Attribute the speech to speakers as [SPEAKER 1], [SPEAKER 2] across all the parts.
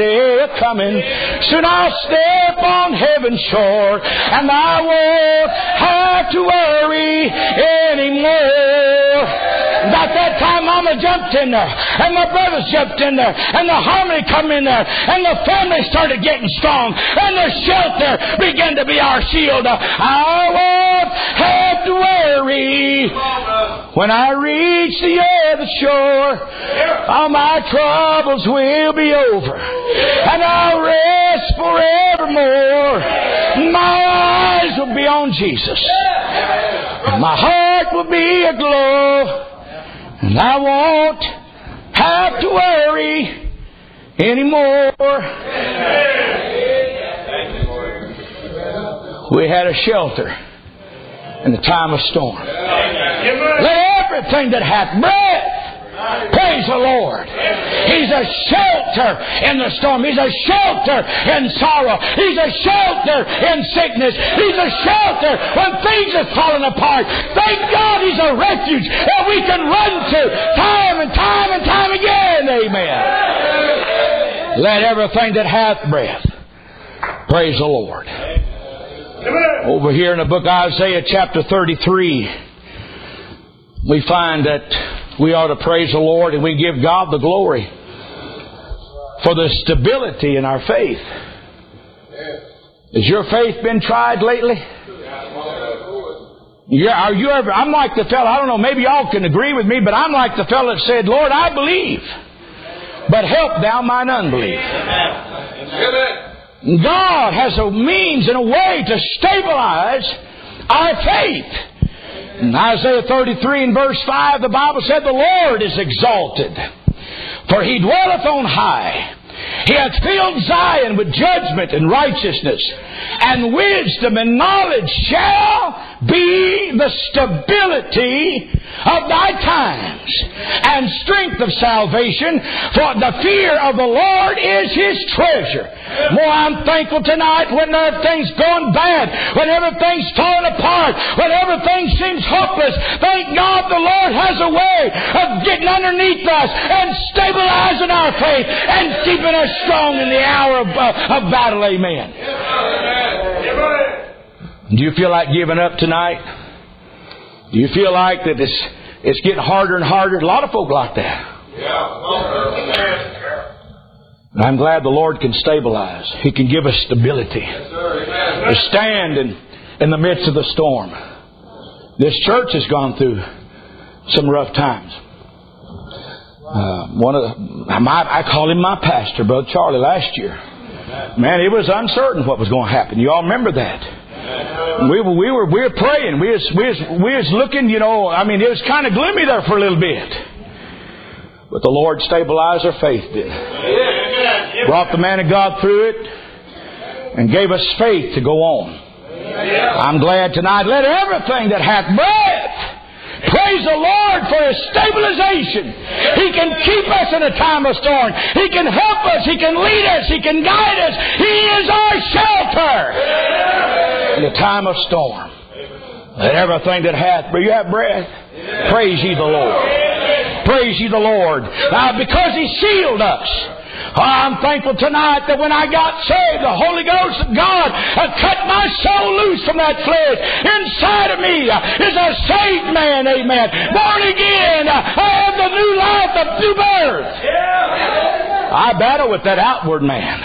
[SPEAKER 1] day coming. Soon I'll step on heaven's shore, and I won't have to worry anymore. About that time, Mama jumped in there, and my brothers jumped in there, and the harmony come in there, and the family started getting strong, and the shelter began to be our shield. I won't have to worry when I reach the other shore. All my troubles will be over, and I'll rest forevermore. My eyes will be on Jesus, my heart will be aglow, and I won't have to worry anymore. We had a shelter in the time of storm. Let everything that hath breath praise the Lord. He's a shelter in the storm. He's a shelter in sorrow. He's a shelter in sickness. He's a shelter when things are falling apart. Thank God He's a refuge that we can run to time and time and time again. Amen. Let everything that hath breath praise the Lord. Over here in the book of Isaiah chapter 33, we find that we ought to praise the Lord and we give God the glory for the stability in our faith. Has your faith been tried lately? Are you ever? I'm like the fellow, I don't know, maybe y'all can agree with me, but I'm like the fellow that said, Lord, I believe, but help thou mine unbelief. God has a means and a way to stabilize our faith. In Isaiah 33 and verse 5, the Bible said, the Lord is exalted, for He dwelleth on high. He hath filled Zion with judgment and righteousness, and wisdom and knowledge shall be the stability of thy times, and strength of salvation, for the fear of the Lord is His treasure. More, I'm thankful tonight when everything's going bad, when everything's falling apart, when everything seems hopeless. Thank God the Lord has a way of getting underneath us and stabilizing our faith and keeping us strong in the hour of battle. Amen. Do you feel like giving up tonight? Do you feel like that it's getting harder and harder? A lot of folk like that. I'm glad the Lord can stabilize. He can give us stability to stand in the midst of the storm. This church has gone through some rough times. I call him my pastor, Brother Charlie, last year. Man, it was uncertain what was going to happen. You all remember that? We were praying. We was looking, it was kind of gloomy there for a little bit. But the Lord stabilized our faith, didn't He? Brought the man of God through it and gave us faith to go on. I'm glad tonight. Let everything that hath breath praise the Lord for His stabilization. He can keep us in a time of storm. He can help us. He can lead us. He can guide us. He is our shelter in a time of storm. Let everything that hath breath, you have breath, praise ye the Lord. Praise ye the Lord. Now, because He sealed us. I'm thankful tonight that when I got saved, the Holy Ghost of God cut my soul loose from that flesh. Inside of me is a saved man, amen. Born again. I have the new life of new birth. I battle with that outward man.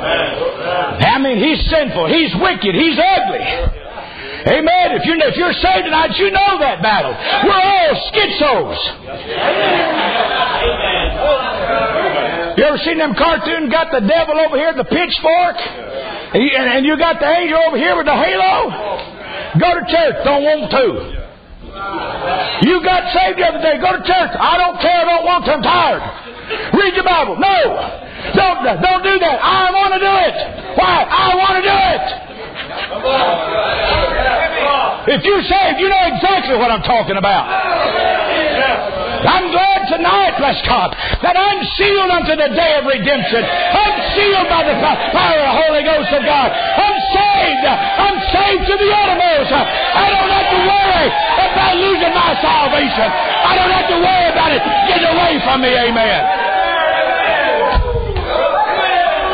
[SPEAKER 1] He's sinful. He's wicked. He's ugly. Amen. If you're saved tonight, you know that battle. We're all schizos. You ever seen them cartoons? Got the devil over here with the pitchfork, and you got the angel over here with the halo. Go to church. Don't want to. You got saved the other day. Go to church. I don't care. I don't want to. I'm tired. Read your Bible. No. Don't do that. I want to do it. Why? I want to do it. If you're saved, you know exactly what I'm talking about. I'm glad tonight, bless God, that I'm sealed unto the day of redemption. I'm sealed by the power of the Holy Ghost of God. I'm saved. I'm saved to the uttermost. I don't have to worry about losing my salvation. I don't have to worry about it getting away from me. Amen.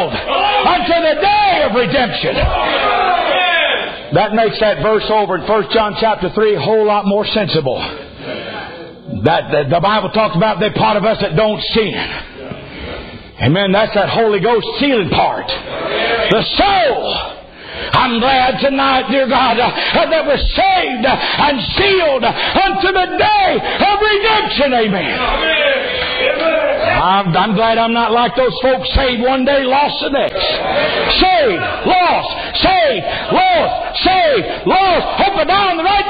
[SPEAKER 1] sealed unto the day of redemption. That makes that verse over in 1 John chapter 3 a whole lot more sensible. That the Bible talks about the part of us that don't sin. Amen. That's that Holy Ghost sealing part. The soul. I'm glad tonight, dear God, that we're saved and sealed unto the day of redemption. Amen. I'm glad I'm not like those folks saved one day, lost the next. Saved, lost, saved, lost, saved, lost. Hope and down the right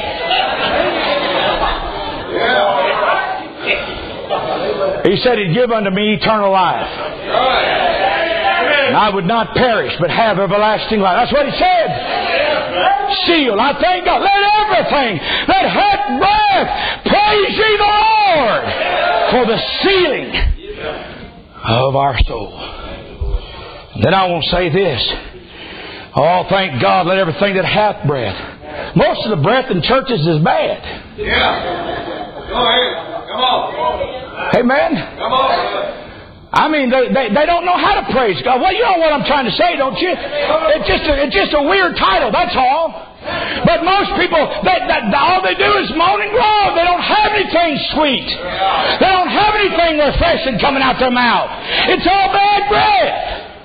[SPEAKER 1] day. He said He'd give unto me eternal life. And I would not perish, but have everlasting life. That's what He said. Sealed. I thank God. Let everything that hath breath praise ye the Lord for the sealing of our soul. Then I want to say this. Oh, thank God, let everything that hath breath. Most of the breath in churches is bad.
[SPEAKER 2] Yeah. Go ahead. Come on.
[SPEAKER 1] Amen.
[SPEAKER 2] Come on.
[SPEAKER 1] I mean, they don't know how to praise God. Well, you know what I'm trying to say, don't you? It's just a weird title, that's all. But most people, all they do is moan and groan. They don't have anything sweet. They don't have anything refreshing coming out their mouth. It's all bad breath.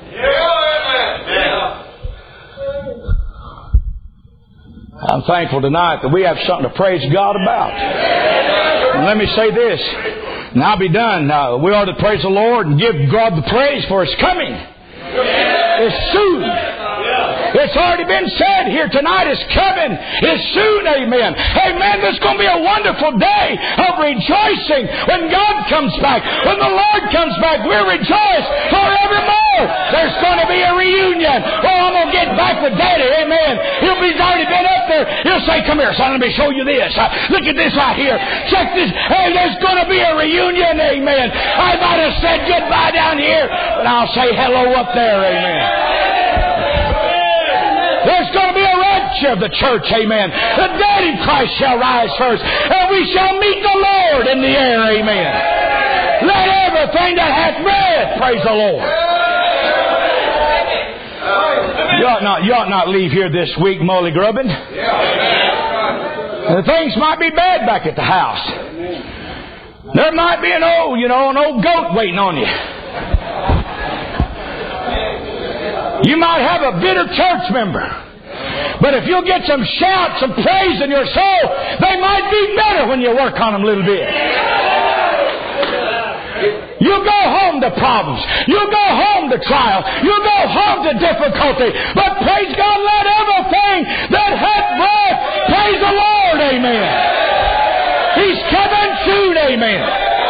[SPEAKER 1] I'm thankful tonight that we have something to praise God about. And let me say this. And I'll be done. We ought to praise the Lord and give God the praise for His coming. It's soon. It's already been said here tonight. It's coming. It's soon. Amen. Amen. There's going to be a wonderful day of rejoicing when God comes back. When the Lord comes back, we'll rejoice forevermore. There's going to be a reunion. Oh, I'm going to get back with Daddy. Amen. He's already been up there. He'll say, come here, son. Let me show you this. Look at this right here. Check this. Hey, there's going to be a reunion. Amen. I might have said goodbye down here, but I'll say hello up there. Amen. There's going to be a rapture of the church, amen. The dead in Christ shall rise first, and we shall meet the Lord in the air, amen. Let everything that hath breath praise the Lord. You ought not leave here this week molly grubbing. The things might be bad back at the house. There might be an old goat waiting on you. You might have a bitter church member. But if you'll get some shout, some praise in your soul, they might be better when you work on them a little bit. You go home to problems. You go home to trial. You go home to difficulty. But praise God, let everything that hath breath praise the Lord. Amen. He's coming soon. Amen.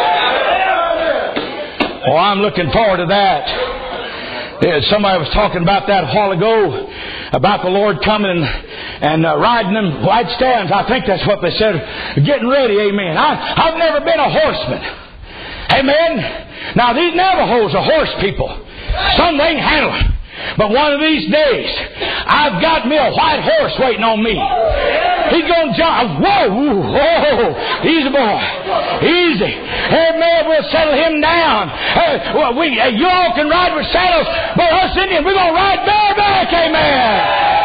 [SPEAKER 1] Oh, I'm looking forward to that. Somebody was talking about that a while ago, about the Lord coming and riding them white stands. I think that's what they said. Getting ready, amen. I've never been a horseman. Amen. Now, these Navajos are horse people. Some they can handle it. But one of these days, I've got me a white horse waiting on me. He's going to jump. Whoa, whoa, easy boy, easy. Amen. We'll settle him down. You all can ride with saddles, but us Indians, we're going to ride bareback. Amen.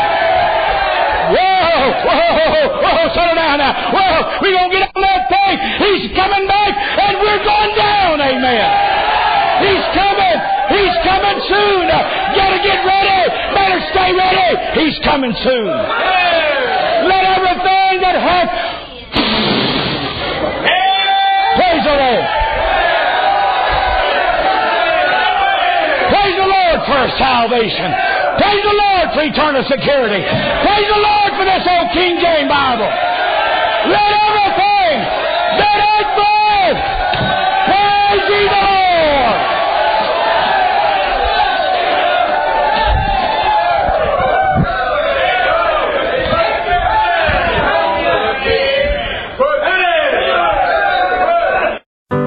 [SPEAKER 1] Whoa, settle down now. Whoa, we're going to get on that thing. He's coming back, and we're going down. Amen. He's coming. He's coming soon. Gotta get ready. Better stay ready. He's coming soon. Let everything that hath praise the Lord. Praise the Lord for His salvation. Praise the Lord for eternal security. Praise the Lord for this old King James Bible. Let everything that hath breath